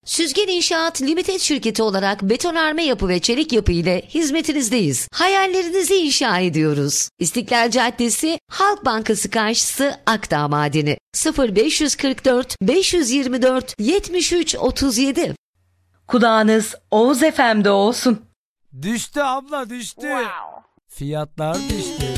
Süzgen İnşaat Limited şirketi olarak betonarme yapı ve çelik yapı ile hizmetinizdeyiz. Hayallerinizi inşa ediyoruz. İstiklal Caddesi, Halk Bankası karşısı, Akdağ Madeni. 0544 524 73 37. Kulağınız Oğuz FM'de olsun. Düştü abla düştü. Fiyatlar düştü.